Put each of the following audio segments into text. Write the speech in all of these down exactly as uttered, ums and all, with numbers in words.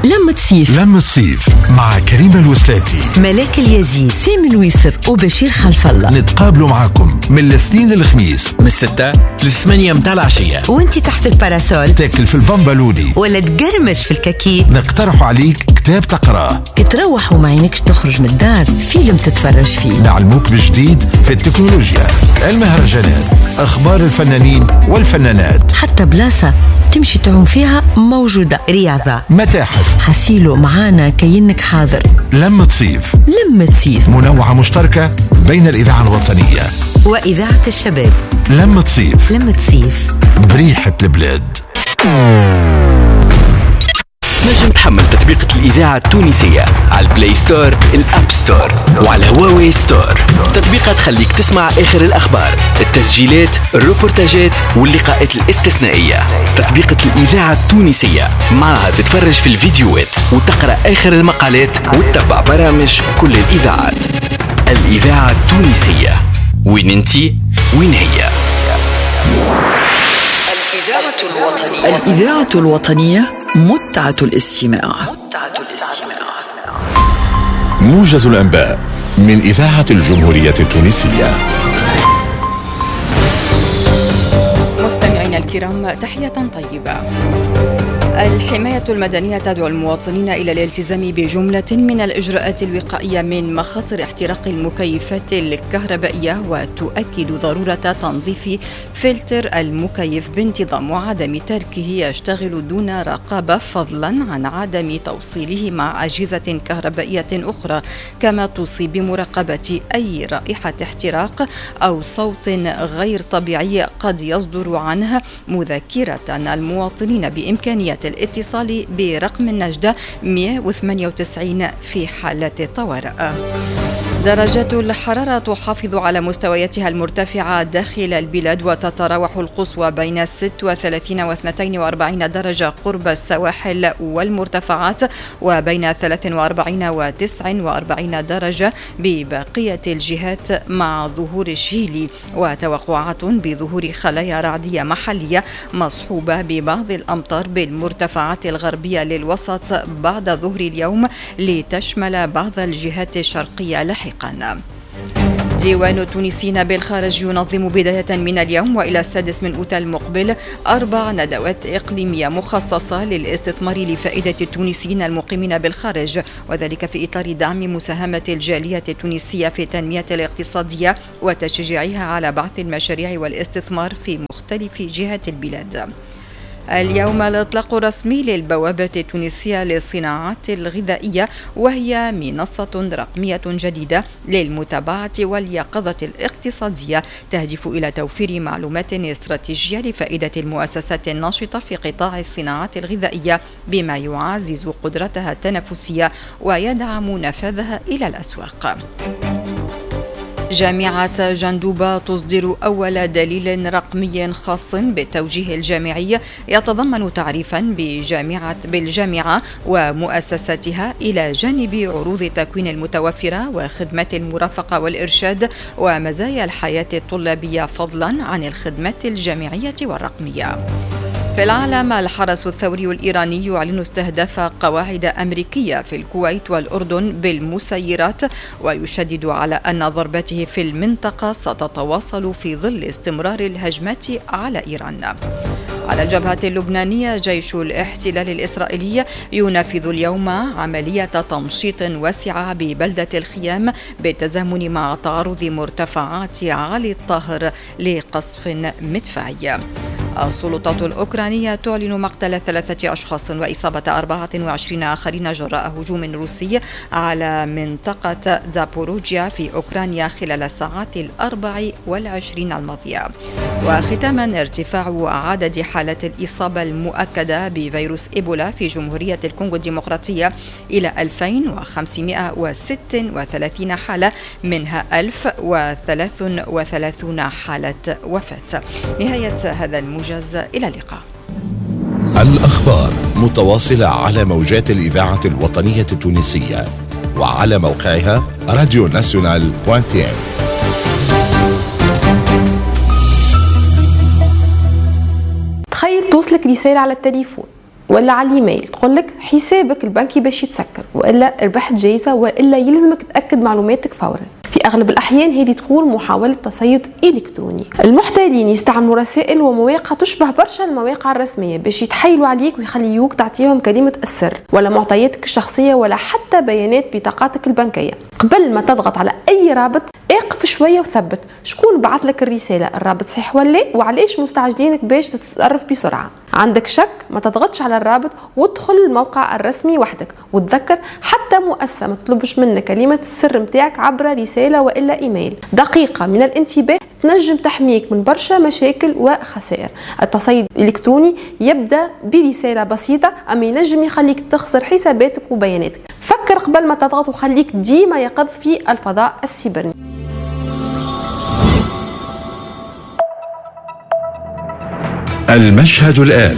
لمة صيف لمة صيف مع كريمة الوسلاتي، ملاك اليزيد، سامي الويسر وبشير خلف الله. نتقابلوا معاكم من الاثنين للخميس من الستة للثمانية متاع العشية، وانتي تحت الباراسول تاكل في البامبالوني ولا تقرمش في الكاكي. نقترح عليك كتاب تقراه، تروح وما عينكش تخرج من الدار، فيلم تتفرج فيه، نعلموك بجديد في التكنولوجيا، المهرجانات، أخبار الفنانين والفنانات، حتى بلاصة تمشي تعوم فيها موجودة، رياضة، متاحف. حسيلو معانا كينك حاضر. لمة صيف، لمة صيف منوعة مشتركة بين الإذاعة الوطنية وإذاعة الشباب. لمة صيف، لمة صيف بريحة البلاد. نجم تحمل تطبيق الإذاعة التونسية على البلاي ستور، الأب ستور، وعلى الهواوي ستور. تطبيقها تخليك تسمع آخر الأخبار، التسجيلات، الروبورتاجات واللقاءات الاستثنائية. تطبيق الإذاعة التونسية معها تتفرج في الفيديوهات وتقرأ آخر المقالات وتتبع برامج كل الإذاعات. الإذاعة التونسية، وين انتي وين هي. الإذاعة الوطنية الإذاعة الوطنية متعة الاستماع. متعة الاستماع. موجز الأنباء من إذاعة الجمهورية التونسية. مستمعينا الكرام، تحية طيبة. الحماية المدنية تدعو المواطنين إلى الالتزام بجملة من الإجراءات الوقائية من مخاطر احتراق المكيفات الكهربائية، وتؤكد ضرورة تنظيف فلتر المكيف بانتظام وعدم تركه يشتغل دون رقابة، فضلا عن عدم توصيله مع أجهزة كهربائية أخرى، كما توصي بمراقبة أي رائحة احتراق أو صوت غير طبيعي قد يصدر عنه، مذكرة المواطنين بإمكانية الاتصال برقم النجدة مئة وثمانية وتسعين في حالة الطوارئ. درجات الحرارة تحافظ على مستوياتها المرتفعة داخل البلاد، وتتراوح القصوى بين ستة وثلاثين واثنين وأربعين درجة قرب السواحل والمرتفعات، وبين ثلاثة وأربعين وتسعة وأربعين درجة ببقية الجهات مع ظهور الشهيل، وتوقعات بظهور خلايا رعدية محلية مصحوبة ببعض الأمطار بالمرتفعات الغربية للوسط بعد ظهر اليوم، لتشمل بعض الجهات الشرقية لاحقا. ديوان التونسيين بالخارج ينظم بداية من اليوم وإلى السادس من أوت المقبل أربع ندوات إقليمية مخصصة للاستثمار لفائدة التونسيين المقيمين بالخارج، وذلك في إطار دعم مساهمة الجالية التونسية في التنمية الاقتصادية وتشجيعها على بعث المشاريع والاستثمار في مختلف جهات البلاد. اليوم الإطلاق الرسمي للبوابة التونسية للصناعات الغذائية، وهي منصة رقمية جديدة للمتابعة واليقظة الاقتصادية تهدف إلى توفير معلومات استراتيجية لفائدة المؤسسات الناشطة في قطاع الصناعات الغذائية، بما يعزز قدرتها التنافسية ويدعم نفاذها إلى الأسواق. جامعة جندوبة تصدر أول دليل رقمي خاص بالتوجيه الجامعي يتضمن تعريفا بجامعة بالجامعة ومؤسساتها، إلى جانب عروض التكوين المتوفرة وخدمات المرافقة والإرشاد ومزايا الحياة الطلابية، فضلا عن الخدمات الجامعية والرقمية. في العالم، الحرس الثوري الإيراني يعلن استهداف قواعد أمريكية في الكويت والأردن بالمسيرات، ويشدد على أن ضرباته في المنطقة ستتواصل في ظل استمرار الهجمات على إيران. على الجبهة اللبنانية، جيش الاحتلال الإسرائيلي ينفذ اليوم عملية تمشيط واسعة ببلدة الخيام بالتزامن مع تعرض مرتفعات علي الطاهر لقصف مدفعي. السلطات الأوكرانية تعلن مقتل ثلاثة أشخاص وإصابة أربعة وعشرين آخرين جراء هجوم روسي على منطقة زابوروجيا في أوكرانيا خلال الساعات الأربع والعشرين الماضية. وختاما، ارتفاع عدد حالات الإصابة المؤكدة بفيروس إيبولا في جمهورية الكونغو الديمقراطية إلى ألفين وخمسمائة وستة وثلاثين حالة، منها ألف وثلاثة وثلاثين حالة وفاة. نهاية هذا الموجز، إلى اللقاء. الأخبار متواصلة على موجات الإذاعة الوطنية التونسية وعلى موقعها راديو ناسيونال دوت تي. تخيل توصلك رسالة على التليفون ولا على الايميل تقول لك حسابك البنكي باش يتسكر، والا ربحت جايزه، والا يلزمك تاكد معلوماتك فورا. في اغلب الاحيان هذه تكون محاوله تصيد الكتروني. المحتالين يستعملوا رسائل ومواقع تشبه برشا المواقع الرسميه باش يتحايلوا عليك ويخليوك تعطيهم كلمه السر ولا معطياتك الشخصيه ولا حتى بيانات بطاقاتك البنكيه. قبل ما تضغط على اي رابط اقف شويه وثبت شكون بعث لك الرساله، الرابط صحيح ولا، وعلاش مستعجلينك باش تتصرف بسرعه. عندك شك ما تضغطش على الرابط وادخل الموقع الرسمي وحدك، وتذكر حتى مؤسسه ما تطلبش منك كلمه السر نتاعك عبر رساله والا ايميل. دقيقه من الانتباه تنجم تحميك من برشا مشاكل وخسائر. التصيد الالكتروني يبدا برساله بسيطه اما ينجم يخليك تخسر حساباتك وبياناتك. فكر قبل ما تضغط وخليك ديما يقظ في الفضاء السيبراني. المشهد الآن،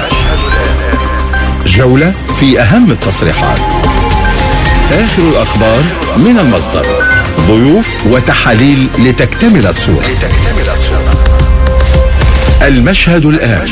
جولة في أهم التصريحات، آخر الأخبار من المصدر، ضيوف وتحاليل لتكتمل الصورة. المشهد الآن.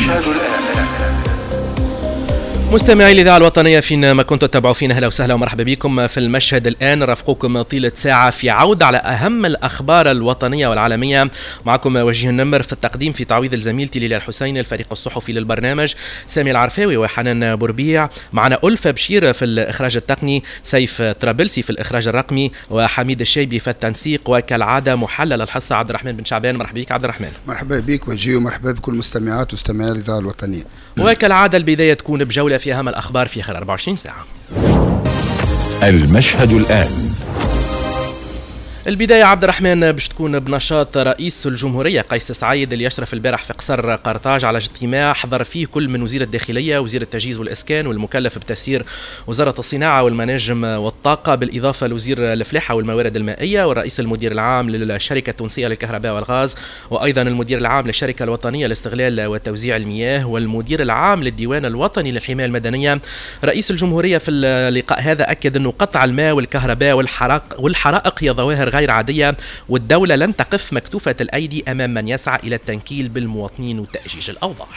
مستمعي الإذاعة الوطنية فين ما كنتوا تتابعوا فينا، أهلا وسهلا ومرحبا بكم في المشهد الآن. رافقكم طيلة ساعة في عودة على أهم الأخبار الوطنية والعالمية. معكم وجيه النمر في التقديم، في تعويض زميلتي ليلى الحسين، الفريق الصحفي للبرنامج سامي العرفاوي وحنان بوربيع، معنا ألفة بشير في الإخراج التقني، سيف طرابلسي في الإخراج الرقمي، وحميد الشيبي في التنسيق، وكالعادة محلل الحصة عبد الرحمن بن شعبان. مرحبا بك عبد الرحمن. مرحبا بك وجيه، ومرحبا بكل مستمعات ومستمعي الإذاعة الوطنية. وكالعادة البداية تكون بجولة في أهم الأخبار في آخر أربعة وعشرين ساعة. المشهد الآن. البداية عبد الرحمن باش تكون بنشاط رئيس الجمهورية قيس سعيد اللي يشرف البارح في قصر قرطاج على اجتماع حضر فيه كل من وزير الداخلية، وزير التجهيز والإسكان، والمكلف بتسيير وزارة الصناعة والمناجم والطاقة، بالإضافة لوزير الفلاحة والموارد المائية، والرئيس المدير العام للشركة التونسية للكهرباء والغاز، وأيضا المدير العام للشركة الوطنية لاستغلال وتوزيع المياه، والمدير العام للديوان الوطني للحماية المدنية. رئيس الجمهورية في اللقاء هذا أكد أنه قطع الماء والكهرباء والحرائق والحرائق هي ظواهر غير عادية، والدولة لن تقف مكتوفة الأيدي أمام من يسعى إلى التنكيل بالمواطنين وتأجيج الأوضاع.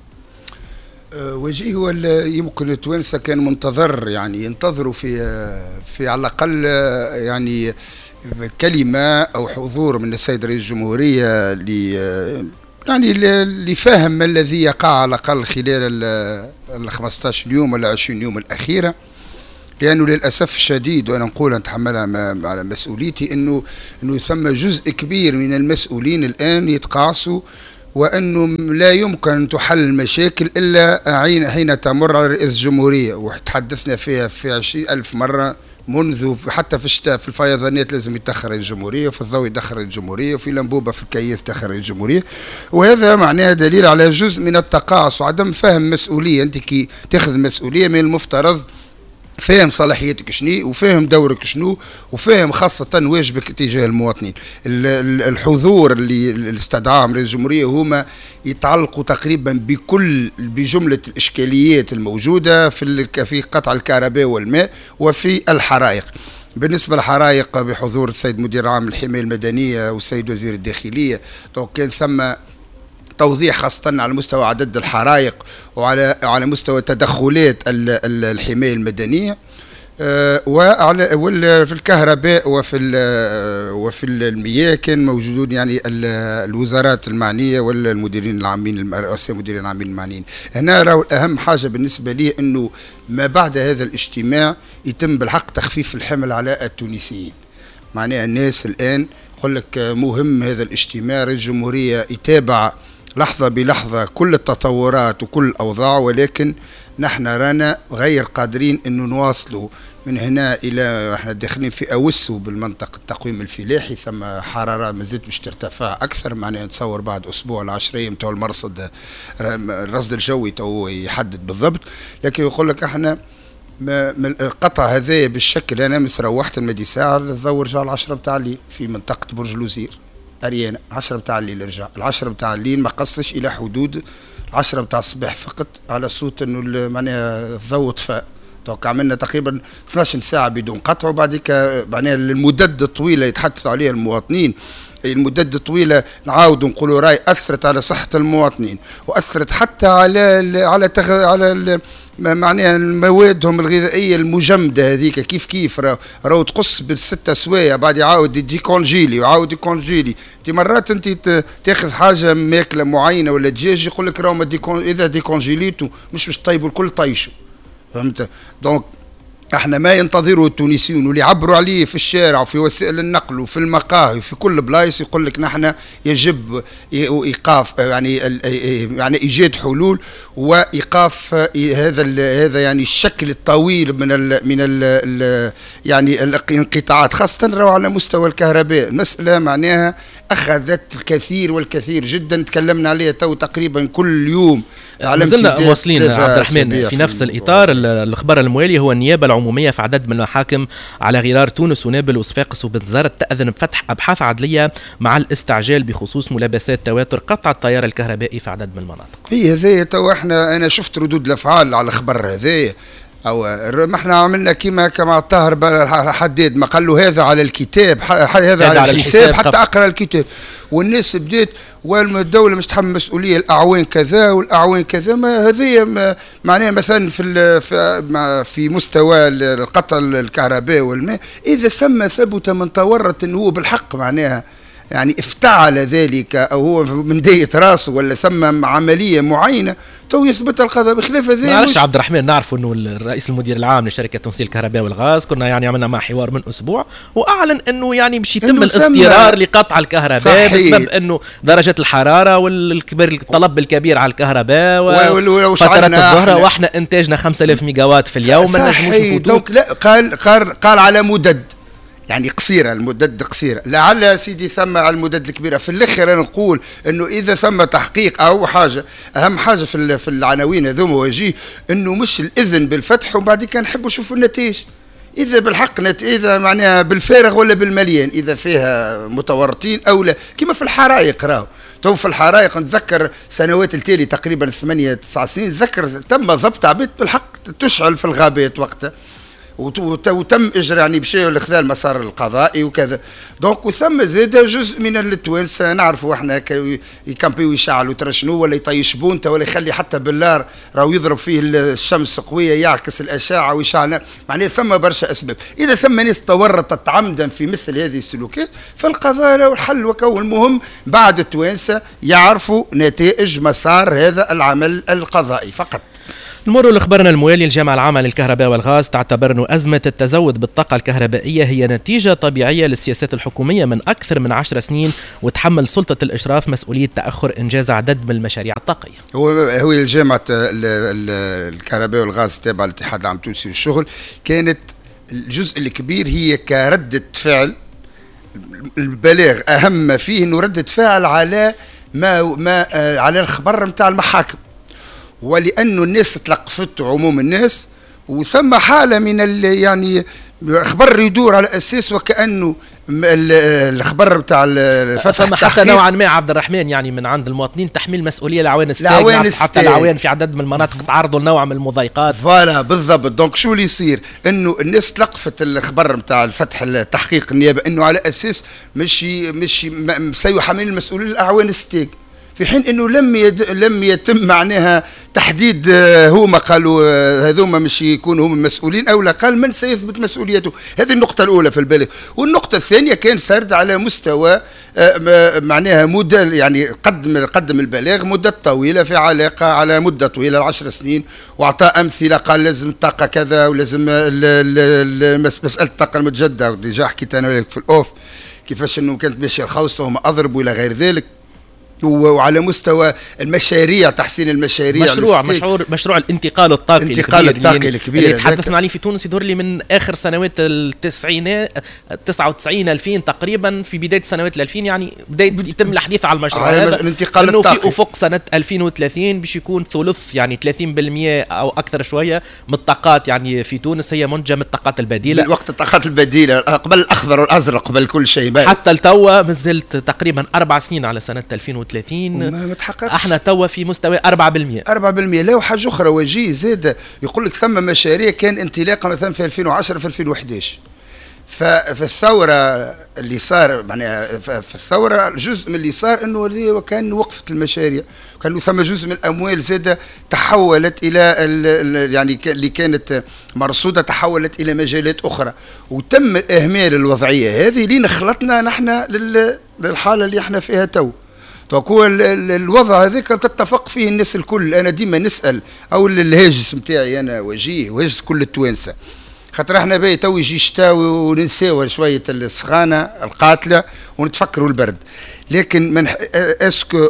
وجيه هو يمكن التوانسة كان منتظر، يعني ينتظروا في في على الأقل يعني كلمة أو حضور من السيد رئيس الجمهورية ل يعني لفهم ما الذي يقع على الأقل خلال ال خمسة عشر يوم ولا عشرين يوم الأخيرة، لأنه للأسف الشديد وأنا نقول نتحملها على مسؤوليتي أنه أنه ثم جزء كبير من المسؤولين الآن يتقاعسوا، وأنه لا يمكن أن تحل المشاكل إلا حين تمر على رئيس الجمهورية، وتحدثنا فيها في عشرين ألف مرة منذ حتى في الشتاء في الفيضانات لازم يتأخر الجمهورية، وفي الضوء يتأخر الجمهورية، وفي الأنبوبة في الكياس تأخر الجمهورية، وهذا معناه دليل على جزء من التقاعس وعدم فهم مسؤولية. أنت كي تأخذ مسؤولية من المفترض فاهم صلاحيتك شنو، وفاهم دورك شنو، وفاهم خاصة واجبك تجاه المواطنين. الحضور اللي استدعاهم رئيس الجمهورية هما يتعلقوا تقريبا بكل بجملة الإشكاليات الموجودة في في قطع الكهرباء والماء وفي الحرائق. بالنسبة للحرائق بحضور السيد مدير عام الحماية المدنية والسيد وزير الداخلية، كان ثم توضيح خاصة على مستوى عدد الحرائق وعلى على مستوى تدخلات الحماية المدنية، وعلى في الكهرباء وفي وفي المياه كان موجودون يعني الوزارات المعنية والمديرين العامين رؤساء المديرين العامين المعنيين. هنا راهو أهم حاجة بالنسبة لي أنه ما بعد هذا الاجتماع يتم بالحق تخفيف الحمل على التونسيين. معناها الناس الآن يقول لك مهم هذا الاجتماع، رئيس الجمهورية يتابع لحظة بلحظة كل التطورات وكل الأوضاع، ولكن نحن رانا غير قادرين أنه نواصلوا من هنا إلى احنا داخلين في أوسو بالمنطقة التقويم الفلاحي، ثم حرارة مازالت باش ترتفع أكثر. معناها نتصور بعد أسبوع العشرية متاع المرصد الرصد الجوي تو يحدد بالضبط، لكن يقول لك احنا القطع هذايا بالشكل. أنا مس روحت المدي ساعة الضوء رجع العشرة بتاع الليل في منطقة برج الوزير أريانا، عشرة بتاع الليل رجع، العشرة بتاع الليل ما قصش إلى حدود العشرة بتاع الصباح فقط، على صوت إنه معناها الضوء طفى. توقع عملنا تقريبا اثناش ساعة بدون قطع، وبعديك معناها المدد الطويلة يتحدث عليها المواطنين، المدد الطويلة نعاود نقولوا راي أثرت على صحة المواطنين، وأثرت حتى على ال على تغ... على ال معناها موادهم الغذائيه المجمده هذيك كيف كيف راهو راهو تقص بالستة سوايع بعد يعاود ديكونجيلي ويعاود ديكونجيلي. انت مرات انت تاخذ حاجه ماكله معينه ولا دجاج يقول لك راهو ديكون اذا ديكونجيليتو مش باش طيبوا الكل طيشوا، فهمت؟ دونك احنا ما ينتظروا التونسيون واللي يعبروا عليه في الشارع وفي وسائل النقل وفي المقاهي وفي كل بلايص يقول لك نحن يجب ايقاف يعني يعني ايجاد حلول وايقاف هذا هذا يعني الشكل الطويل من ال من ال يعني الانقطاعات خاصه راهو على مستوى الكهرباء. المساله معناها اخذت الكثير والكثير جدا، تكلمنا عليها تو تقريبا كل يوم. مازلنا واصلين عبد الرحمن في نفس الاطار. الخبر الموالي هو النيابه العموميه في عدد من المحاكم على غرار تونس ونابل وصفاقس وبنزرت تأذن بفتح ابحاث عدليه مع الاستعجال بخصوص ملابسات تواتر قطع التيار الكهربائي في عدد من المناطق. هي هذايا تو احنا انا شفت ردود الافعال على الخبر هذايا، او ما احنا عملنا كيما كما طاهر حداد ما قال له هذا على الكتاب هذا على الحساب حتى اقرا الكتاب، والناس بدات والدوله مش تحمل مسؤوليه الاعوان كذا والاعوان كذا. ما هذه معناها مثلا في في مستوى القطع الكهرباء والماء اذا ثم ثبت من تورط انه هو بالحق معناها يعني افتعل ذلك او هو من داية راسه ولا ثم عمليه معينه تو يثبت القضاء. بخلاف هذا معلش عبد الرحمن نعرفوا انه الرئيس المدير العام لشركه تونسيه الكهرباء والغاز كنا يعني عملنا مع حوار من اسبوع واعلن انه يعني باش يتم الاضطرار لقطع الكهرباء بسبب انه درجه الحراره والكبير الطلب الكبير على الكهرباء وفترات الظهر واحنا انتاجنا خمسة آلاف ميجا وات في اليوم ما نجموش نفوتوا. لا قال قال قال على مدد يعني قصيره، المدد قصيره، لعل سيدي ثم على المدد الكبيره. في الاخر انا نقول انه اذا ثم تحقيق او حاجه اهم حاجه في في العناوين هذوما وجيه انه مش الاذن بالفتح وبعد كان نحبوا نشوفوا النتائج اذا بالحق نت اذا معناها بالفارغ ولا بالمليان، اذا فيها متورطين او لا. كما في الحرائق راهو تو في الحرائق نتذكر سنوات التالي تقريبا ثمانية تسع سنين نتذكر تم ضبط عبيد بالحق تشعل في الغابات وقتها وتم اجراء يعني بشيء لخذا المسار القضائي وكذا. دونك وثم زاد جزء من التوانسه نعرفوا احنا يكامبيو يشعلوا ترشنو ولا يطيش بونته ولا يخلي حتى بالنار راهو يضرب فيه الشمس قويه يعكس الاشعه ويشعل. معناها ثم برشا اسباب. اذا ثم ناس تورطت عمدا في مثل هذه السلوكات فالقضاء له الحل وكون. المهم بعد التوانسه يعرفوا نتائج مسار هذا العمل القضائي فقط. نمر لخبرنا الموالي. الجامعة العامة للكهرباء والغاز تعتبر أن أزمة التزود بالطاقة الكهربائية هي نتيجة طبيعية للسياسات الحكومية من أكثر من عشر سنين وتحمل سلطة الإشراف مسؤولية تأخر إنجاز عدد من المشاريع الطاقية. هو هو الجامعة الكهرباء والغاز تابعة للاتحاد العام التونسي للشغل كانت الجزء الكبير هي كردة فعل البلاغ أهم ما فيه أنه ردة فعل على ما ما على الخبر متاع المحاكم، ولأنه الناس تلقفت عموم الناس وثم حالة من يعني خبر يدور على أساس وكأنه الخبر بتاع الفتح حتى نوعا ما عبد الرحمن يعني من عند المواطنين تحميل مسؤولية العوان الستاج حتى العوان في عدد من المناطق تعرضوا لنوع من المضايقات. فوالا بالضبط. دونك شو اللي يصير انه الناس تلقفت الخبر بتاع الفتح التحقيق النيابة انه على أساس مش مش سيحمل المسؤولية الأعوان الستاج، في حين انه لم يد... لم يتم معناها تحديد هما قالوا هذوما مش يكونوا هم مسؤولين او لا، قال من سيثبت مسؤوليته. هذه النقطة الأولى في البلاغ. والنقطة الثانية كان سرد على مستوى معناها مدة يعني قدم قدم البلاغ مدة طويلة في علاقة على مدة طويلة عشر سنين وأعطى أمثلة قال لازم الطاقة كذا ولازم مسألة الطاقة المتجددة ديجا حكيت أنا في الأوف كيفاش انه كانت ماشية الخوصة وهم أضربوا إلى غير ذلك. وعلى مستوى المشاريع تحسين المشاريع مشروع مشروع مشروع الانتقال الطاقي الانتقال الطاقي الكبير اللي تحدثنا عليه في تونس يظهر لي من اخر سنوات التسعينات تسعة وتسعين ألفين تقريبا في بدايه سنوات الألفين يعني بدايه يتم الحديث على المشروع هذا الانتقال انه الطاقي في افق سنه ألفين وثلاثين باش يكون ثلث يعني ثلاثين بالمئة او اكثر شويه من الطاقات يعني في تونس هي منتجه من الطاقات البديله. من وقت الطاقات البديله قبل الاخضر والازرق قبل كل شيء حتى لتوا مازلت تقريبا اربع سنين على سنه ألفين وثلاثين ما تحققش. احنا توا في مستوى أربعة بالمئة أربعة بالمئة. لا وحاجه اخرى وجيه زاد يقول لك ثم مشاريع كان انطلاقها مثلا في ألفين وعشرة في ألفين وإحدى عشر ففي الثورة اللي صار معناها في الثورة جزء من اللي صار انه كان وقفت المشاريع، كان ثم جزء من الاموال زادة تحولت الى يعني اللي كانت مرصودة تحولت الى مجالات اخرى، وتم اهمال الوضعية هذه لين خلطنا نحن للحالة اللي احنا فيها تو. تقول الوضع هذاك تتفق فيه الناس الكل. انا ديما نسأل او الهاجس نتاعي انا وجيه وهاجس كل التوانسة، خاطر احنا باهي تو يجي الشتاء وننساو شويه السخانه القاتله ونتفكروا البرد، لكن من اسكو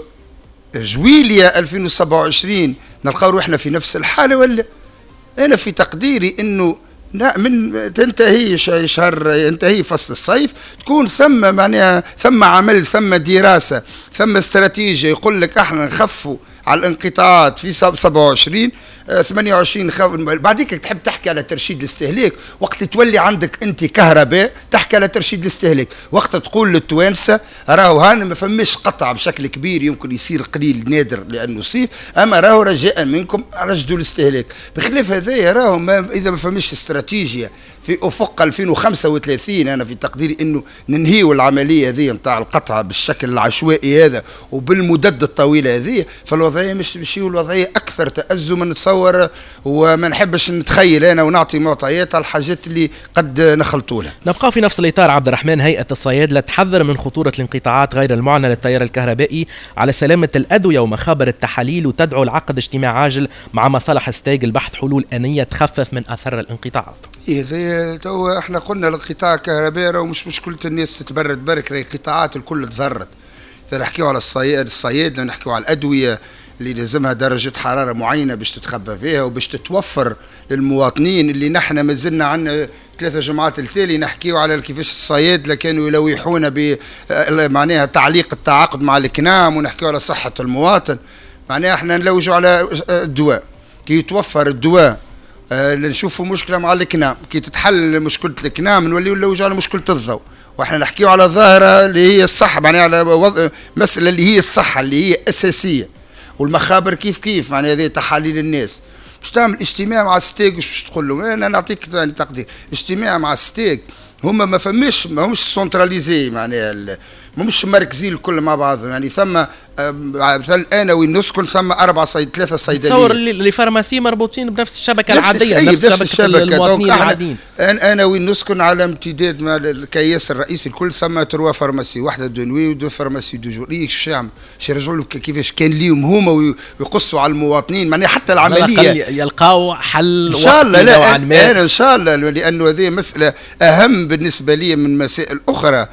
جويليا ألفين وسبعة وعشرين نلقاو روحنا في نفس الحاله ولا؟ انا في تقديري انه من تنتهي شهر ينتهي فصل الصيف تكون ثم معناها ثم عمل ثم دراسه ثم استراتيجيه يقول لك احنا نخفوا على الانقطاعات في سبعة وعشرين ثمانية وعشرين خف... بعديك تحب تحكي على ترشيد الاستهلاك، وقت تولي عندك انت كهرباء تحكي على ترشيد الاستهلاك، وقت تقول للتوانسه راهو هان ما فماش قطع بشكل كبير يمكن يصير قليل نادر لانه صيف، اما راهو رجاء منكم رشدوا الاستهلاك. بخلاف هذايا راهو ما اذا ما فماش استراتيجيه في افق ألفين وخمسة وثلاثين انا في تقديري انه ننهيوا العمليه هذه نتاع القطع بالشكل العشوائي هذا وبالمدد الطويله هذه، فالوضعيه مش بشيء الوضعيه اكثر تازما نتصور، وما نحبش نتخيل انا ونعطي معطيات على الحاجات اللي قد نخلطوا لها. نبقى في نفس الاطار عبد الرحمن. هيئه الصيادله تحذر من خطوره الانقطاعات غير المعنى للتيار الكهربائي على سلامه الادويه ومخابر التحاليل، وتدعو لعقد اجتماع عاجل مع مصالح ستيج لبحث حلول انيه تخفف من اثر الانقطاعات. إيه تو احنا قلنا الانقطاع الكهربائي راهو مش مشكله الناس تتبرد برك، راهي قطاعات الكل تضرت. اذا نحكيو على الصياد الصيادله نحكيو على الادويه اللي لازمها درجة حرارة معينة باش تتخبى فيها وباش تتوفر للمواطنين، اللي نحن ما زلنا عندنا ثلاثة جمعات التالي نحكيو على كيفاش الصيادلة كانوا يلوحون ب معناها تعليق التعاقد مع الكنام، ونحكيو على صحة المواطن. معناها احنا نلوجوا على الدواء، كي يتوفر الدواء اه نشوفوا مشكلة مع الكنام، كي تتحل مشكلة الكنام نوليو نلوجوا على مشكلة الضوء، واحنا نحكيو على ظاهرة اللي هي الصحة، معناها على وضع مسألة اللي هي الصحة اللي هي أساسية، والمخابر كيف كيف معناها هذه تحاليل الناس. باش تعمل اجتماع مع ستيك باش تقول له انا نعطيك يعني تقدير، اجتماع مع ستيك هما ما فماش ما همش سنتراليزي معناها ما همش مركزين الكل مع بعضهم، يعني ثم مثلا انا وين نسكن ثم اربع صيد ثلاثه صيدليات تصور اللي فارماسي مربوطين بنفس الشبكه العاديه نفس, نفس شبكه المواطنين العاديين. انا انا وين نسكن على امتداد مع الكياس الرئيسي الكل ثم تروا فارماسي، واحده دونوي ودو فارماسي دو جور. ايش يعمل؟ شي يرجعوا كيفاش كان ليهم هما ويقصوا على المواطنين، معناها حتى العمليه يلقاو حل ان شاء الله. لا انا ان شاء الله لانه هذه مساله اهم بالنسبه لي من مسائل اخرى،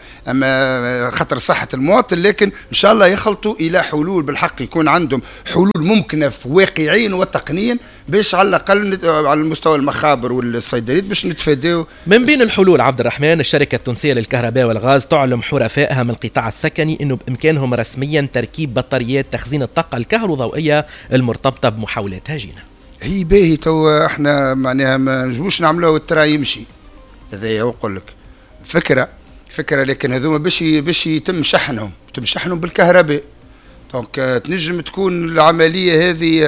اما خاطر صحه المواطن، لكن ان شاء الله يخلطوا الى حلول بالحق، يكون عندهم حلول ممكنه واقعيا وتقنيا باش على الاقل على المستوى المخابر والصيدليات باش نتفاداو. من بين الحلول عبد الرحمن الشركه التونسيه للكهرباء والغاز تعلم حرفائها من القطاع السكني انه بامكانهم رسميا تركيب بطاريات تخزين الطاقه الكهروضوئيه المرتبطه بمحاولات هجينه. هي باهي تو احنا معناها ما نجموش نعملوها والترا يمشي، هذا يقول لك فكره فكره، لكن هذوما باش باش يتم شحنهم يتم شحنهم بالكهرباء. دونك تنجم تكون العمليه هذه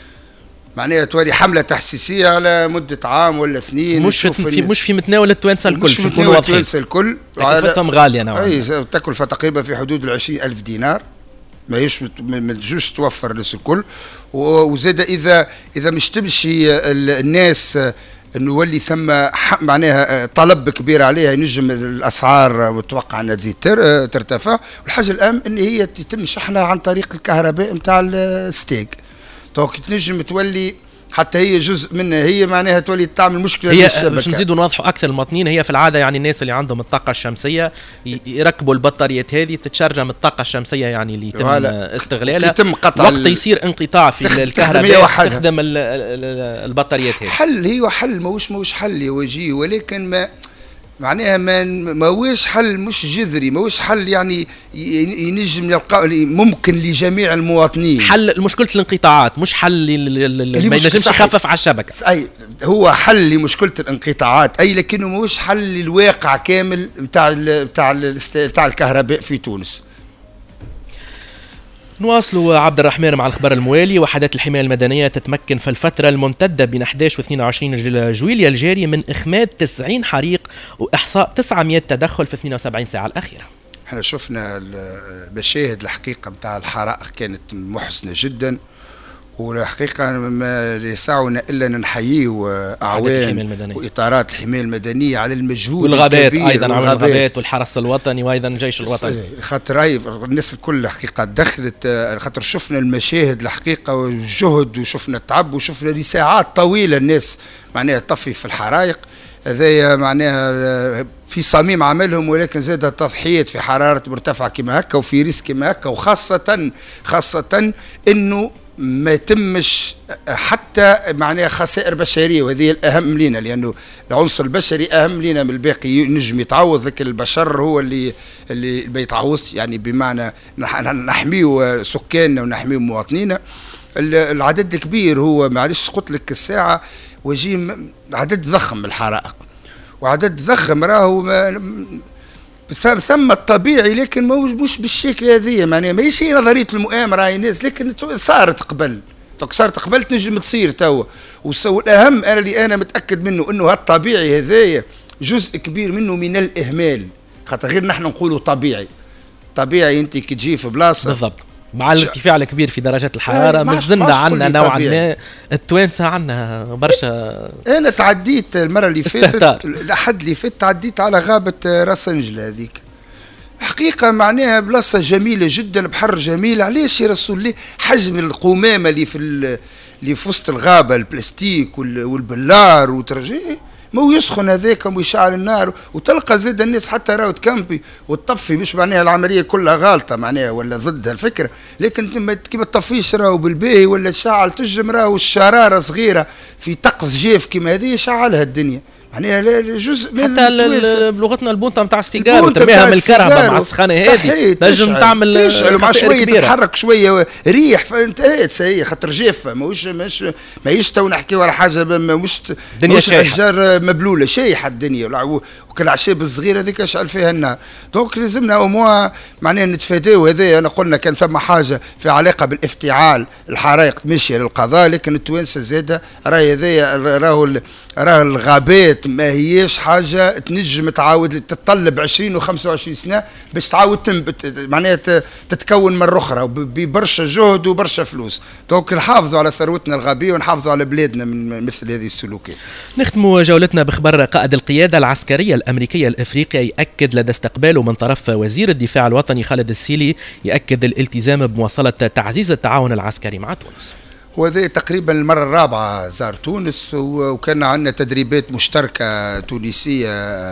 معناها تولي حمله تحسيسيه على مده عام ولا اثنين، مش في مش في متناول التوانسه الكل، مش في متناول التوانسه الكل، تكلفتهم غاليه نوعا ما. اي تكلفه تقريبا في حدود العشرين ألف دينار، ما هيش ما تجوش توفر الناس الكل. وزاد اذا اذا مش تمشي الناس انه يولي ثم معناها طلب كبير عليها، ينجم الاسعار متوقع انها تزيد ترتفع. والحاجه الان ان هي تتم شحنها عن طريق الكهرباء نتاع الستيك، دونك تنجم تولي حتى هي جزء منها، هي معناها تولي تعمل مشكله للشبكه. باش نزيدوا نوضحوا اكثر المواطنين، هي في العاده يعني الناس اللي عندهم الطاقه الشمسيه يركبوا البطاريات هذه تتشرجم الطاقه الشمسيه يعني اللي يتم استغلالها، يتم قطع وقت يصير انقطاع في الكهرباء تخدم البطاريات هذه. حل هي حل ماهوش ماهوش حل يا وجيه، ولكن ما معناها ما ماهوش حل مش جذري، ماهوش حل يعني ينجم يلقى ممكن لجميع المواطنين. حل مشكله الانقطاعات مش حل ما ينجمش يخفف على الشبكه. اي هو حل لمشكله الانقطاعات، اي لكنه ماهوش حل للواقع كامل بتاع بتاع بتاع الكهرباء في تونس. نواصلوا عبد الرحمن مع الخبر الموالي. وحدات الحماية المدنية تتمكن في الفترة الممتدة بين أحد عشر و اثنين وعشرين جويليا الجاري من إخماد تسعين حريق وإحصاء تسعمائة تدخل في اثنين وسبعين ساعة الأخيرة. احنا شفنا المشاهد الحقيقة متاع الحرائق كانت محزنة جدا، والحقيقة ما يسعنا إلا نحييه أعوان وإطارات الحماية المدنية على المجهود والغابات الكبير أيضا على الغابات والحرس الوطني وأيضا الجيش الوطني. خاطر الناس الكل حقيقة دخلت، خاطر شفنا المشاهد الحقيقة والجهد وشفنا التعب وشفنا لساعات طويلة الناس معناها تطفي في الحرائق. هذايا معناها في صميم عملهم، ولكن زاد التضحيات في حرارة مرتفعة كما هكا وفي ريسك كما هكا، وخاصة خاصة إنه ما يتمش حتى معناها خسائر بشريه، وهذه الاهم لنا لانه العنصر البشري اهم لنا من الباقي. ينجم يتعوض، لكن البشر هو اللي اللي ما يتعوضش، يعني بمعنى نحميه سكاننا ونحميه مواطنينا. العدد كبير، هو معلش قلت لك الساعه وجي عدد ضخم من الحرائق، وعدد ضخم راهو ثم الطبيعي، لكن مش بالشكل هذه. معناها ماهيش هي نظريه المؤامره هاي الناس، لكن صارت قبل صارت قبل تنجم تصير توا. والاهم انا اللي انا متاكد منه انه هالطبيعي هذايا جزء كبير منه من الاهمال، خاطر غير نحن نقولوا طبيعي طبيعي انت كي تجي في بلاصه بالضبط مع الارتفاع الكبير في درجات الحراره مش زلنا عندنا نوعا ما التوانسه عندنا برشا. انا تعديت المره اللي فاتت الاحد اللي فات تعديت على غابه راسنجل هذيك، حقيقه معناها بلاصه جميله جدا بحر جميل. علاش يا رسول الله؟ حجم القمامه اللي في اللي في وسط الغابه، البلاستيك والبلار وترجي ما هو يسخن هذاك ويشعل النار، وتلقى زاد الناس حتى راهو تكمبي وتطفي. مش معناها العمليه كلها غالطه معناها ولا ضد الفكره، لكن كي ما تطفيش راهو بالباهي ولا تشعل تجم راهو الشراره صغيره في طقس جاف كيما هذه يشعلها الدنيا. يعني جزء من حتى بلغتنا البونطه نتاع السيجار وترميها من الكهرباء مع السخانه هذه تنجم تعمل تشعل مع شويه تتحرك شويه ريح، فانتهت هي خاطر جافه. ماهوش ماهيش ماهيش تو نحكيو على حاجه مش مش اشجار مبلوله شايحه الدنيا، وكل العشاب الصغيره هذيك اشعل فيها النار. دونك لازمنا او موا معناها نتفاداو هذا. انا قلنا كان ثم حاجه في علاقه بالافتعال، الحرائق ماشيه للقضاء، لكن التوانسه زاده راهي هذايا راهو راه الغابات ما هيش حاجه تنجم تعاود تتطلب عشرين وخمسة وعشرين سنه باش تعاود تنبت معناها تتكون مره اخرى ببرشا جهد وبرشا فلوس. دونك نحافظوا على ثروتنا الغابيه ونحافظوا على بلادنا من مثل هذه السلوكات. نختم جولتنا بخبر قائد القياده العسكريه الامريكيه الافريقيه ياكد لدى استقباله من طرف وزير الدفاع الوطني خالد السيلي ياكد الالتزام بمواصله تعزيز التعاون العسكري مع تونس. وهذا تقريبا المرة الرابعة زار تونس، وكان عندنا تدريبات مشتركة تونسية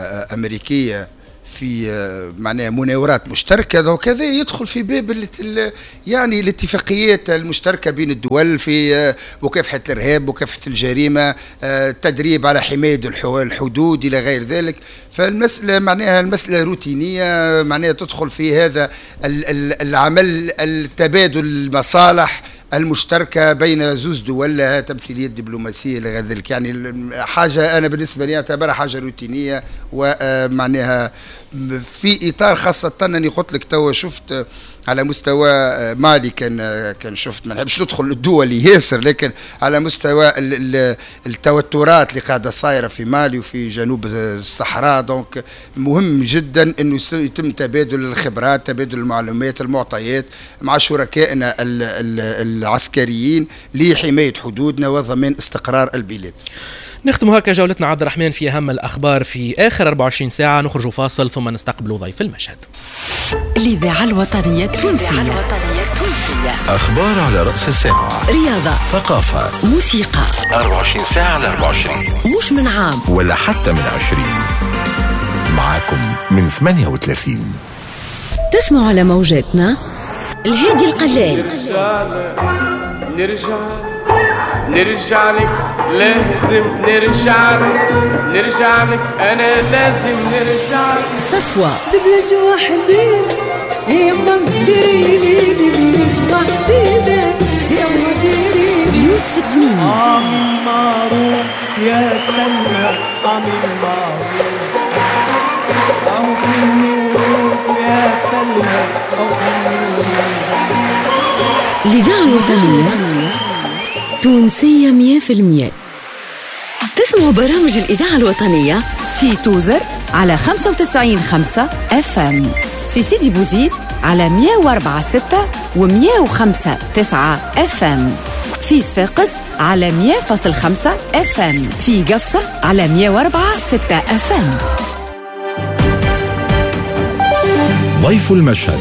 أمريكية في معناها مناورات مشتركة، وكذا يدخل في باب يعني الاتفاقيات المشتركة بين الدول في مكافحة الإرهاب، مكافحة الجريمة، التدريب على حماية الحدود إلى غير ذلك. فالمسألة معناها المسألة روتينية معناها تدخل في هذا العمل التبادل المصالح المشتركة بين زوز دول لها تمثيلية دبلوماسية لغير ذلك. يعني حاجة أنا بالنسبة لي أعتبرها حاجة روتينية ومعناها في إطار، خاصة أنني قلت لك توا شفت على مستوى مالي كان كان شفت ما نحبش ندخل الدولي ياسر، لكن على مستوى التوترات اللي قاعده صايره في مالي وفي جنوب الصحراء. دونك مهم جدا انه يتم تبادل الخبرات، تبادل المعلومات، المعطيات مع شركائنا العسكريين لحمايه حدودنا وضمان استقرار البلاد. نختم هكا جولتنا عبد الرحمن في أهم الأخبار في آخر أربعة وعشرين ساعة. نخرج فاصل ثم نستقبل ضيف المشهد. الإذاعة الوطنية التونسية، أخبار على رأس الساعة، رياضة، ثقافة، موسيقى، أربعة وعشرين ساعة على أربعة وعشرين، مش من عام ولا حتى من عشرين، معاكم من ثمانية وثلاثين. تسمعوا على موجاتنا الهادي القلال. نرجع نرجع لك، لازم نرجع لك، نرجع لك، أنا لازم نرجع لك. صفوة دبلج وحدين يما ديري دبلج وحدين يما ديري. يوسف التميمي عم معروف يا سلمى، عم معروف أو كني وروح يا سلمى، أو كني وروح الإذاعة الوطنية تونسية مية في المية. تسمعوا برامج الإذاعة الوطنية في توزر على خمسة وتسعين خمسة اف ام، في سيدي بوزيد على مية وأربعة ستة و مية وخمسة تسعة اف ام، في صفاقس على مية فاصل خمسة اف ام، في قفصة على مية وأربعة ستة اف ام. ضيف المشهد.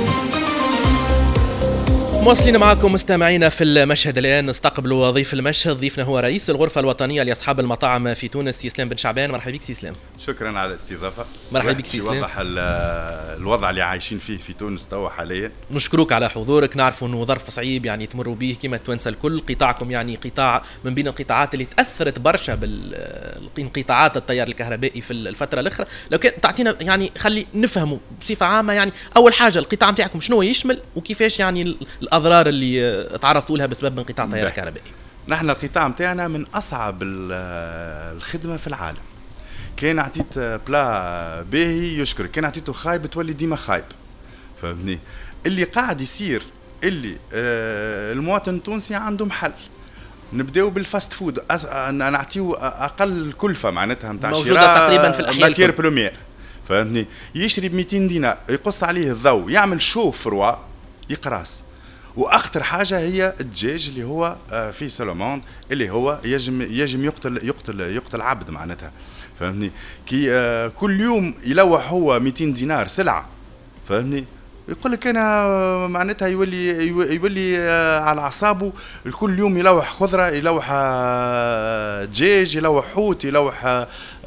مواصلين معكم مستمعينا في المشهد. الآن نستقبل ضيف المشهد. ضيفنا هو رئيس الغرفة الوطنية لأصحاب المطاعم في تونس، سي اسلام بن شعبان. مرحبا بك سي اسلام. شكرا على الاستضافة. مرحبا بك سي اسلام. يوضح الوضع اللي عايشين فيه في تونس توا حاليا. نشكرك على حضورك. نعرف انه ظرف صعيب يعني تمروا به كما التوانسه الكل. قطاعكم يعني قطاع من بين القطاعات اللي تاثرت برشا بالانقطاعات التيار الكهربائي في الفتره الاخرى. لو كان تعطينا يعني خلي نفهموا بصفه عامه يعني اول حاجه القطاع نتاعكم شنو يشمل وكيفاش يعني الاضرار اللي تعرضتوا لها بسبب انقطاع التيار الكهربائي. نحن القطاع نتاعنا من اصعب الخدمه في العالم. كان عطيت بلا باهي يشكر، كان عطيته خايب تولي ديما خايب. فهمني؟ اللي قاعد يصير اللي آه المواطن التونسي عندهم حل. نبداو بالفاست فود، نعطيو اقل كلفه معناتها نتاع شراء موجوده تقريبا في الاحياء ماتير بروميير. فهمني؟ يشري ب مئتين دينار، يقص عليه الضوء، يعمل شو فروا يقراص. واخطر حاجه هي الدجاج اللي هو فيه سلمون اللي هو يجم يجم يقتل يقتل يقتل عبد معناتها. فهمني؟ كي آه كل يوم يلوح هو مئتين دينار سلعه. فهمني؟ يقول لك انا معناتها يولي يولي آه على اعصابه. كل يوم يلوح خضره، يلوح آه دجاج، يلوح حوت، يلوح آه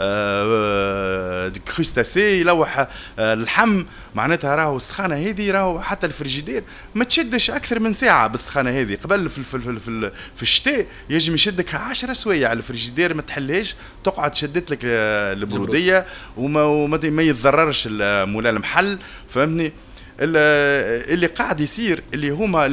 آه كريستاسي، يلوح آه اللحم. معناتها راهو السخانه هذه راهو حتى الفريجيدير ما تشدش اكثر من ساعه بالسخانه هذه. قبل في في في, في, في الشتاء يجم يشدك عشرة سوايع الفريجيدير ما تحلهاش، تقعد شدت لك البروديه وما وما ما يتضررش مولا المحل. فهمني؟ اللي قاعد يصير اللي هما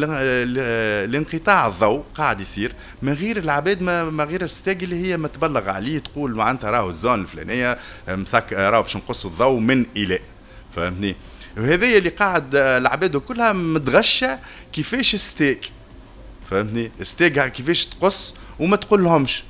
الانقطاع الضوء قاعد يصير من غير العباد، ما غير الستاج اللي هي متبلغ عليه تقول معناتها راهو الزون الفلانيه مسك راهو باش نقصوا الضوء من الى. فهمني؟ وهذا اللي قاعد العباد كلها متغشه كيفاش ستيك. فهمني؟ ستيك كيفاش تقص وما تقول لهمش.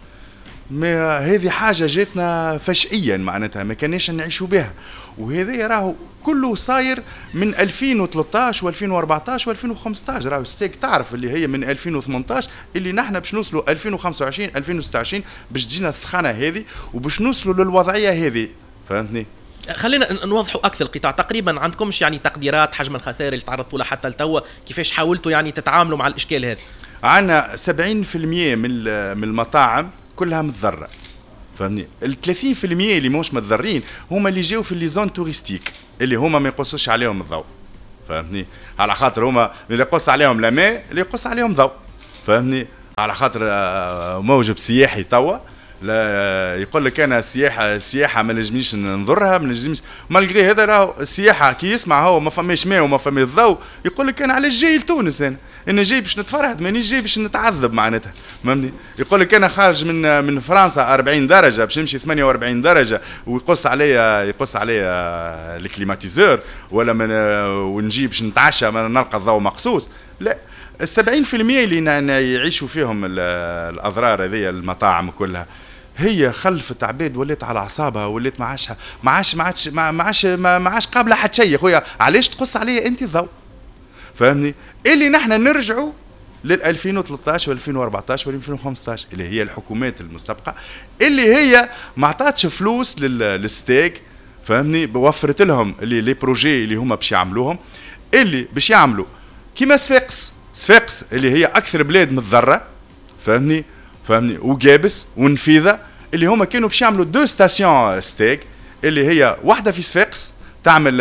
ما هذه حاجه جاتنا فجئيا معناتها ما كانش نعيشوا بها. وهذا راهو كله صاير من ألفين وثلاثطاش وألفين وأربعطاش وألفين وخمسطاش. راهو ستيك تعرف اللي هي من ألفين وثمنطاش اللي نحن باش نوصلوا ألفين وخمسة وعشرين ألفين وستة وعشرين باش تجينا السخانه هذه وباش نوصلوا للوضعيه هذه. فهمتني؟ خلينا نوضحوا اكثر القطاع. تقريبا عندكمش يعني تقديرات حجم الخسائر اللي تعرضتوا لها حتى لتوا؟ كيفاش حاولتوا يعني تتعاملوا مع الاشكال هذا؟ عندنا سبعين بالمئة من من المطاعم كلها متضرره. فهمني؟ ال ثلاثين بالمئة اللي مش متضررين هما اللي جاوا في لي زون توريستيك اللي هما ما يقصوش عليهم الضوء. فهمني؟ على خاطر هما اللي يقص عليهم لا ماء اللي يقص عليهم ضوء. فهمني؟ على خاطر موجب سياحي توا لا يقول لك انا السياحه السياحه ما نجمنيش ننظرها، ما نجمش مالغري هذا راهو السياحه كي يسمع هو ما فماش ماء وما فماش ضوء يقول لك انا علاش جاي لتونس؟ انا انا جاي باش نتفرهد مانيش جاي باش نتعذب معناتها. فهمني؟ يقول لك انا خارج من من فرنسا أربعين درجه باش نمشي ثمانية وأربعين درجه ويقص عليا يقص عليا الكليماتيزور ولا من ونجي باش نتعشى ما نلقى الضوء مقصوص. لا، السبعين في المئة اللي يعيشوا فيهم الاضرار هذه المطاعم كلها هي خلفت عباد ولات على اعصابها، ولات ما عادش ما عادش ما عادش ما عادش ما عادش قابله حتى شيء. خويا علاش تقص عليا انت الضوء؟ فهمني؟ اللي نحن نرجعوا لل ألفين وثلاثطاش وألفين وأربعطاش وألفين وخمسطاش اللي هي الحكومات المستبقه اللي هي ما عطاتش فلوس للستيك. فهمني؟ وفرت لهم اللي لي بروجي اللي هما باش يعملوهم اللي باش يعملوا كيما صفاقس صفاقس اللي هي اكثر بلاد متضرره. فهمني؟ فهمني؟ وجابس ونفيذه اللي هما كانوا باش يعملوا دو ستاسيون ستيك اللي هي واحده في صفاقس تعمل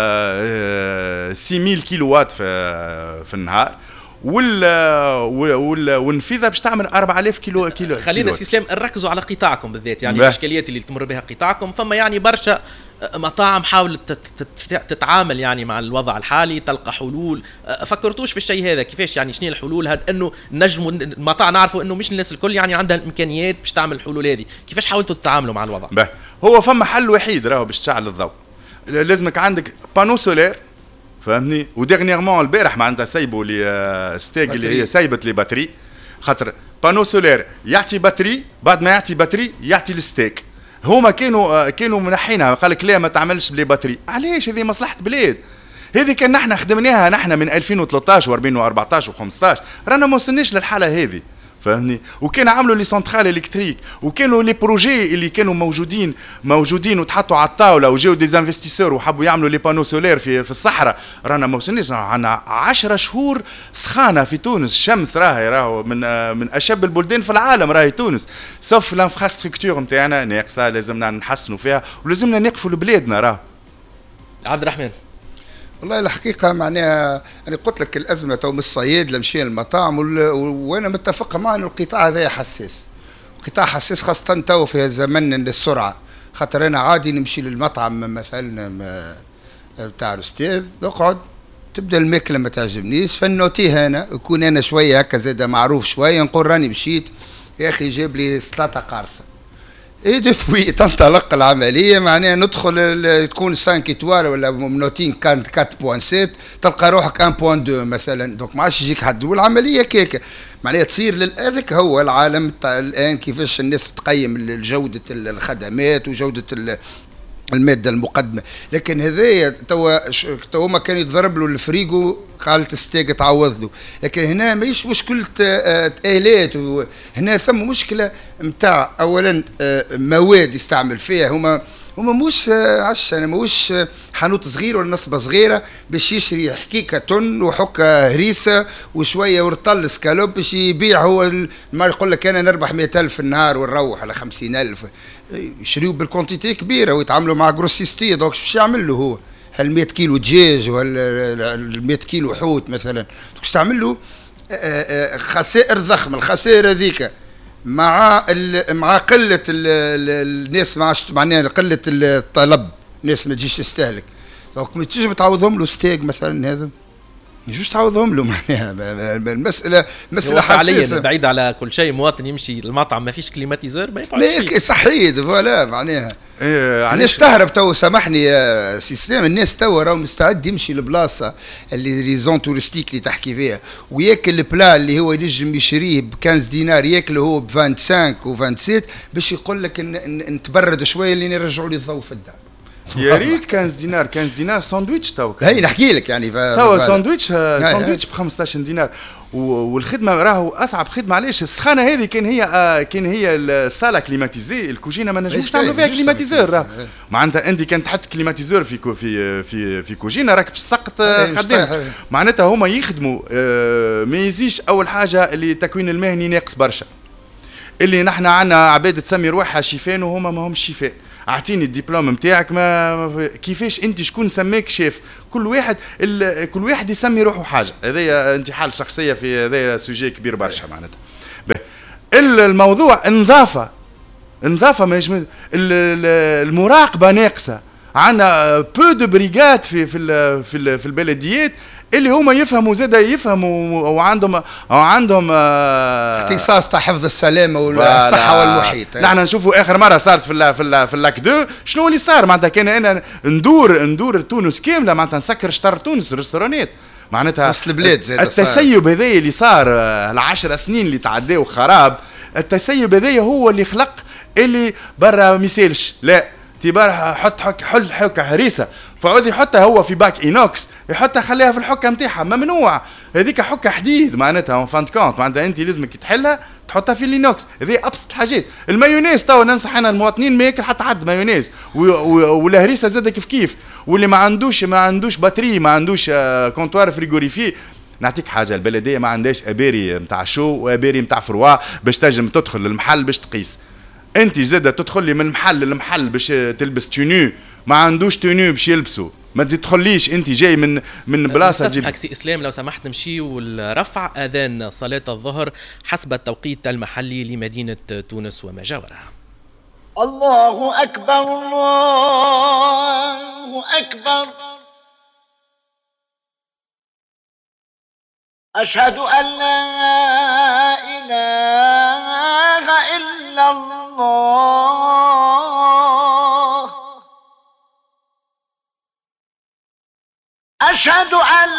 ستة آلاف كيلو وات في في النهار وال وال والنفيذه باش تعمل أربعة آلاف كيلو كيلو. خلينا سي اسلام نركزوا على قطاعكم بالذات يعني الاشكاليات اللي تمر بها قطاعكم. فما يعني برشا مطاعم حاولت تتعامل يعني مع الوضع الحالي تلقى حلول. فكرتوش في الشيء هذا؟ كيفاش يعني شنو الحلول هذا؟ انه نجموا المطاعم نعرفوا انه مش الناس الكل يعني عندها الامكانيات باش تعمل الحلول هذه. كيفاش حاولتوا تتعاملوا مع الوضع؟ به هو فما حل وحيد راهو باش تشعل الضوء. لازمك عندك بانو سولير فهمني. وديرنييرمون البارح معناتها سايبوا لي ستيك اللي هي سايبت لي باتري، خاطر بانو سولير يعطي باتري، بعد ما يعطي باتري يعطي الستيك. هما كانوا كانوا منحينها، قال لك لا ما تعملش بلي باتري. علاش؟ هذه مصلحه بلاد. هذه كان نحن خدمناها نحن من ألفين وثلاثطاش و2014 و15 رانا ما وصلناش للحاله هذه، فهمني. وكان عملوا لي سنترال الكتريك، وكانوا لي بروجي اللي كانوا موجودين موجودين وتحطوا على الطاوله، وجاو دي انفستيسور وحبوا يعملوا لي بانو سولير في في الصحراء. رانا ما وصلناش، عندنا عشرة شهور سخانه في تونس، الشمس راهي راهو من من اشب البلدان في العالم راهي تونس، سوف الانفراستركتور نتاعنا ناقصه، لازمنا نحسنوا فيها ولازمنا نقفوا لبلادنا. راه عبد الرحمن والله الحقيقة معناها أنا قلت لك الأزمة تو من الصياد لمشي المطاعم، وأنا متفق معه أن القطاع هذا حساس، قطاع حساس خاصة تو في زمن السرعة. خاطر أنا عادي نمشي للمطعم مثلا بتاع الأستاذ، نقعد تبدا الماكلة ما تعجبنيش، فنوتيه أنا يكون أنا شوية هكا زاد معروف شوية، نقول راني مشيت يا أخي جاب لي سلطة قارصة. اي دوبوي تنطلق العمليه، معناها ندخل تكون خمسة ايتوال ولا منوتين كانت أربعة فاصلة سبعة، تلقى روحك واحد فاصلة اثنين مثلا، دونك ما عادش يجيك حد، والعمليه كيكه معناها تصير هذاك هو العالم الان، كيفاش الناس تقيم جوده الخدمات وجوده الماده المقدمه. لكن هذايا توا تو ما كان يتضرب له الفريجو قالت ستيك تعوض له، لكن هنا ماهيش مشكله آلات، هنا ثم مشكله نتاع اولا مواد يستعمل فيها. هما هما موش عش انا موش حانوت صغير ولا نصبه صغيره باش يشري حكيكه تن وحكه هريسه وشويه ورطل سكالوب باش يبيع. هو ما يقول لك انا نربح مئة ألف في النهار ونروح على خمسين ألف، يشريوا بالكونتيتي كبيره ويتعاملوا مع جروسيستيه. دونك باش يعمل له هو هل مئة كيلو دجاج ولا مئة كيلو حوت مثلا، باش تعمل له خسائر ضخمه. الخسائر هذيك مع مع قله الناس، مع معناها قله الطلب، الناس ما تجيش تستهلك. دونك ما تجي تعوضهم له ستيك مثلا، هذا ما تجيش تعوضهم له. معناها المساله مساله حساسه. بعيد على كل شيء، مواطن يمشي المطعم ما فيش كليماتيزور ما يقعدش فيه صحيح. فوالا معناها إيه الناس تهرب تو. سامحني يا سيستم، الناس تو راهو مستعد يمشي لبلاصه اللي ريزون تورستيك اللي تحكي فيها وياكل البلا اللي هو ينجم يشريه ب خمسة دينار ياكله هو ب خمسة وعشرين و سبعة وعشرين باش يقول لك نتبرد شويه اللي يرجعوا لي الضوء في الدار. يا ريت خمسة دينار خمسة دينار ساندويتش تو. هي نحكي لك يعني تو ساندويتش ساندويتش ب خمسطاش دينار، والخدمه راهو اصعب خدمه. علاش؟ السخانه هذه كان هي آه كان هي الصاله كليماتيزي، الكوجينه ما نجموش نعملوا فيها كليماتيزور. راه معناتها انت كان تحط كليماتيزور في كو في في في كوجينه راك باش تسقط خدام. معناتها هما يخدموا آه ما يزيش. اول حاجه اللي التكوين المهني ناقص برشا، اللي نحن عندنا عباد تسمي روحها شيفان وهما ما همش شيفان. اعطيني الدبلوم نتاعك، ما كيفاش انت شكون سماك شيف؟ كل واحد كل واحد يسمي روحه حاجه. هذايا انتحال شخصيه في هذايا سوجي كبير برشا معناتها. الموضوع النظافه، النظافه ما يجمد. المراقبه ناقصه، عندنا بو دو بريغات في في في, في البلديات اللي هما يفهموا زاده يفهموا وعندهم وعندهم اختصاص تاع حفظ السلامه والصحه والمحيط. نحن نشوفوا اخر مره صارت في ال في ال في اللاك دو شنو اللي صار. معناتها كان انا ندور ندور تونس كامله، معناتها نسكر شطر تونس ريستورانات، معناتها وسط البلاد زاد. التسيب هذايا اللي صار العشر سنين اللي تعداو خراب، التسيب هذايا هو اللي خلق اللي برا ما يسالش. لا تبار حط حك حل حكه هريسه فعود يحطها هو في باك اينوكس، يحطها خليها في الحكه نتاعها ممنوع. هذيك حكه حديد معناتها فانت كونت، معناتها انت لازمك تحلها تحطها في الانوكس. هذه ابسط الحاجات. المايونيز تو ننصح انا المواطنين ما ياكل حتى حد مايونيز، والهريسه زاد كيف كيف. واللي ما عندوش ما عندوش باتري، ما عندوش كونتوار فريغوريفي. نعطيك حاجه، البلديه ما عندهاش اباري نتاع شو واباري نتاع فروا باش تنجم تدخل للمحل باش تقيس. انت زاده تدخل لي من محل للمحل باش تلبس تونو، ما عندوش تونو باش يلبسوا. ما تدخليش انت جاي من من بلاصه تجيب. سي اسلام لو سمحت نمشي والرفع اذان صلاه الظهر حسب التوقيت المحلي لمدينه تونس وما جاورها. الله اكبر الله اكبر، اشهد ان لا اله الا الله أشهد أن